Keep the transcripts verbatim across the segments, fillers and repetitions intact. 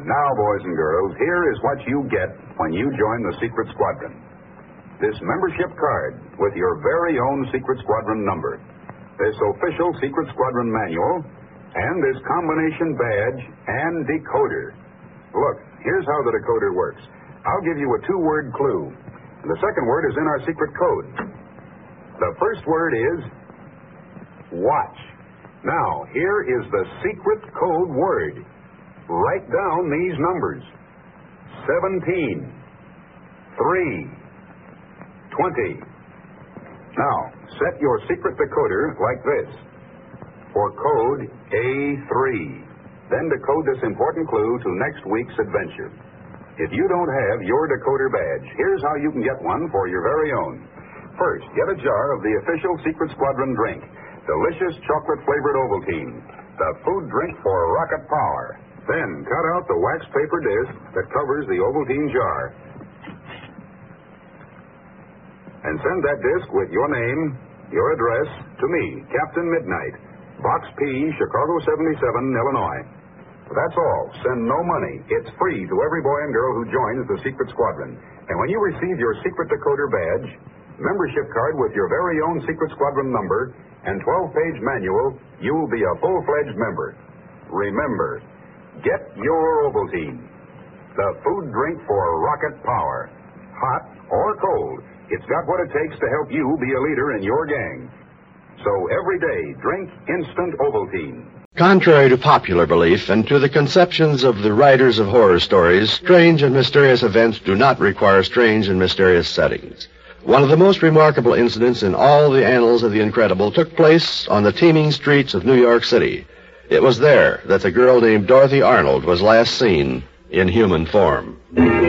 Now, boys and girls, here is what you get when you join the Secret Squadron. This membership card with your very own Secret Squadron number, this official Secret Squadron manual, and this combination badge and decoder. Look, here's how the decoder works. I'll give you a two-word clue. And the second word is in our secret code. The first word is watch. Now, here is the secret code word. Write down these numbers. seventeen, three, twenty. Now, set your secret decoder like this. For code A three. Then decode this important clue to next week's adventure. If you don't have your decoder badge, here's how you can get one for your very own. First, get a jar of the official Secret Squadron drink, delicious chocolate-flavored Ovaltine, the food drink for rocket power. Then cut out the wax paper disc that covers the Ovaltine jar. And send that disc with your name, your address, to me, Captain Midnight, Box P, Chicago seventy-seven, Illinois. That's all. Send no money. It's free to every boy and girl who joins the Secret Squadron. And when you receive your secret decoder badge, membership card with your very own Secret Squadron number, and twelve-page manual, you'll be a full-fledged member. Remember, get your Ovaltine, the food drink for rocket power. Hot or cold, it's got what it takes to help you be a leader in your gang. So every day, drink instant Ovaltine. Contrary to popular belief and to the conceptions of the writers of horror stories, strange and mysterious events do not require strange and mysterious settings. One of the most remarkable incidents in all the annals of the incredible took place on the teeming streets of New York City. It was there that the girl named Dorothy Arnold was last seen in human form.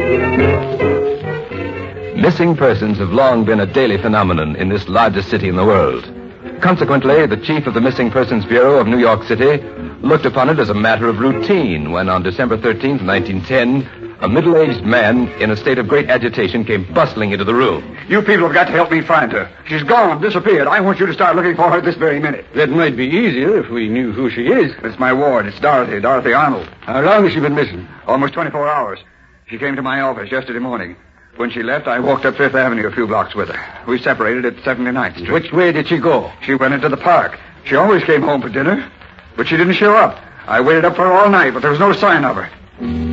Missing persons have long been a daily phenomenon in this largest city in the world. Consequently, the chief of the Missing Persons Bureau of New York City looked upon it as a matter of routine when on December thirteenth, nineteen ten, a middle-aged man in a state of great agitation came bustling into the room. You people have got to help me find her. She's gone, disappeared. I want you to start looking for her this very minute. That might be easier if we knew who she is. It's my ward. It's Dorothy, Dorothy Arnold. How long has she been missing? Almost twenty-four hours. She came to my office yesterday morning. When she left, I walked up Fifth Avenue a few blocks with her. We separated at seventy-ninth Street. Which way did she go? She went into the park. She always came home for dinner, but she didn't show up. I waited up for her all night, but there was no sign of her.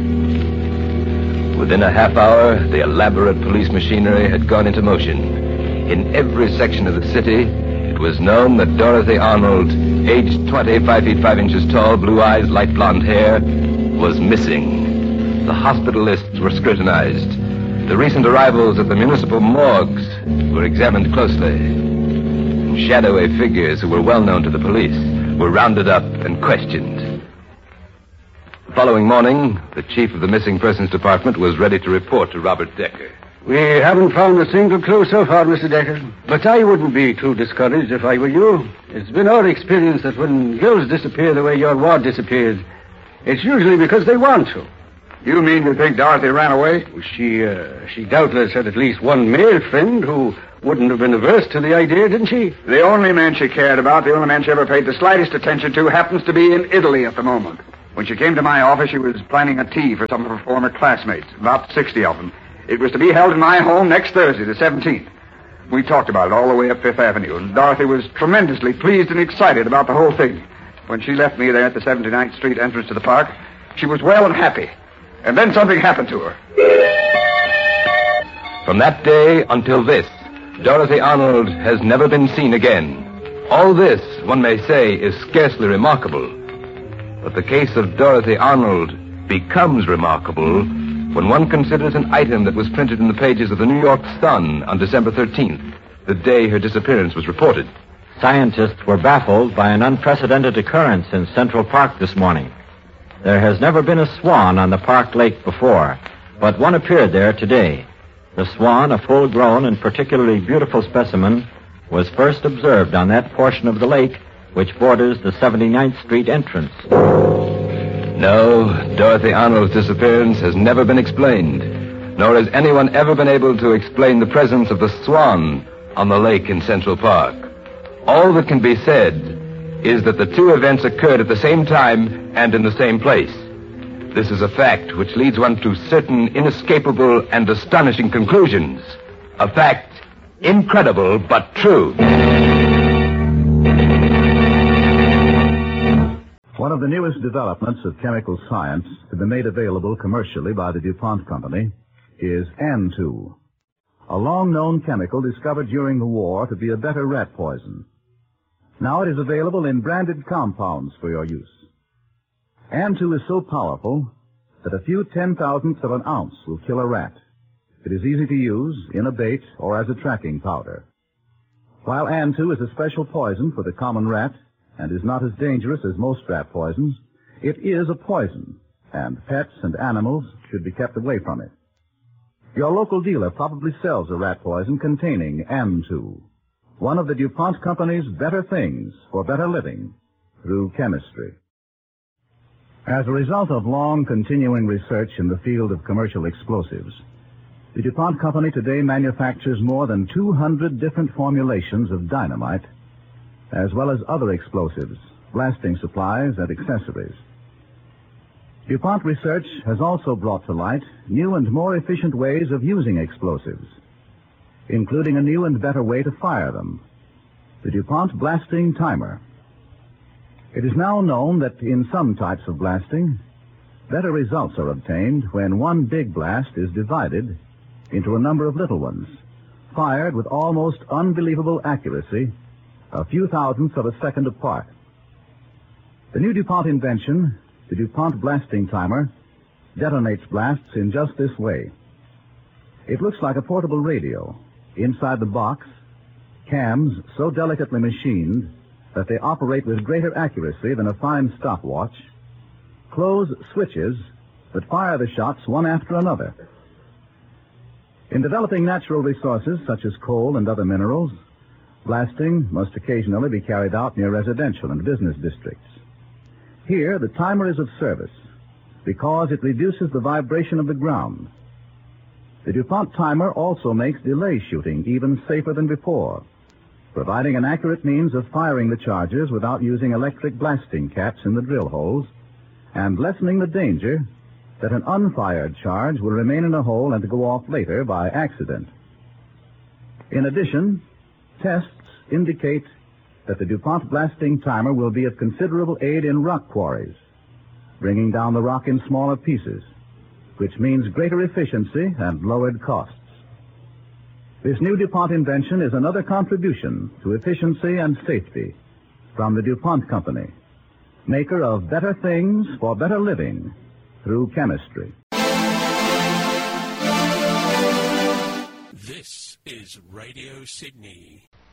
Within a half hour, the elaborate police machinery had gone into motion. In every section of the city, it was known that Dorothy Arnold, aged twenty, five feet five inches tall, blue eyes, light blonde hair, was missing. The hospital lists were scrutinized. The recent arrivals at the municipal morgues were examined closely. Shadowy figures who were well known to the police were rounded up and questioned. The following morning, the chief of the Missing Persons Department was ready to report to Robert Decker. We haven't found a single clue so far, Mister Decker. But I wouldn't be too discouraged if I were you. It's been our experience that when girls disappear the way your ward disappeared, it's usually because they want to. You mean you think Dorothy ran away? She, uh, she doubtless had at least one male friend who wouldn't have been averse to the idea, didn't she? The only man she cared about, the only man she ever paid the slightest attention to, happens to be in Italy at the moment. When she came to my office, she was planning a tea for some of her former classmates, about sixty of them. It was to be held in my home next Thursday, the seventeenth. We talked about it all the way up Fifth Avenue, and Dorothy was tremendously pleased and excited about the whole thing. When she left me there at the seventy-ninth Street entrance to the park, she was well and happy. And then something happened to her. From that day until this, Dorothy Arnold has never been seen again. All this, one may say, is scarcely remarkable. But the case of Dorothy Arnold becomes remarkable when one considers an item that was printed in the pages of the New York Sun on December thirteenth, the day her disappearance was reported. Scientists were baffled by an unprecedented occurrence in Central Park this morning. There has never been a swan on the Park Lake before, but one appeared there today. The swan, a full-grown and particularly beautiful specimen, was first observed on that portion of the lake which borders the seventy-ninth Street entrance. No, Dorothy Arnold's disappearance has never been explained, nor has anyone ever been able to explain the presence of the swan on the lake in Central Park. All that can be said is that the two events occurred at the same time and in the same place. This is a fact which leads one to certain inescapable and astonishing conclusions. A fact incredible but true. One of the newest developments of chemical science to be made available commercially by the DuPont Company is An two, a long-known chemical discovered during the war to be a better rat poison. Now it is available in branded compounds for your use. An two is so powerful that a few ten-thousandths of an ounce will kill a rat. It is easy to use in a bait or as a tracking powder. While An two is a special poison for the common rat and is not as dangerous as most rat poisons, it is a poison, and pets and animals should be kept away from it. Your local dealer probably sells a rat poison containing An two, one of the DuPont Company's better things for better living through chemistry. As a result of long continuing research in the field of commercial explosives, the DuPont Company today manufactures more than two hundred different formulations of dynamite, as well as other explosives, blasting supplies, and accessories. DuPont research has also brought to light new and more efficient ways of using explosives, including a new and better way to fire them, the DuPont Blasting Timer. It is now known that in some types of blasting, better results are obtained when one big blast is divided into a number of little ones, fired with almost unbelievable accuracy, a few thousandths of a second apart. The new DuPont invention, the DuPont Blasting Timer, detonates blasts in just this way. It looks like a portable radio. Inside the box, cams so delicately machined that they operate with greater accuracy than a fine stopwatch, close switches that fire the shots one after another. In developing natural resources such as coal and other minerals, blasting must occasionally be carried out near residential and business districts. Here, the timer is of service because it reduces the vibration of the ground. The DuPont timer also makes delay shooting even safer than before, providing an accurate means of firing the charges without using electric blasting caps in the drill holes and lessening the danger that an unfired charge will remain in a hole and go off later by accident. In addition, tests indicate that the DuPont Blasting Timer will be of considerable aid in rock quarries, bringing down the rock in smaller pieces, which means greater efficiency and lowered costs. This new DuPont invention is another contribution to efficiency and safety from the DuPont Company, maker of better things for better living through chemistry. This is Radio Sydney.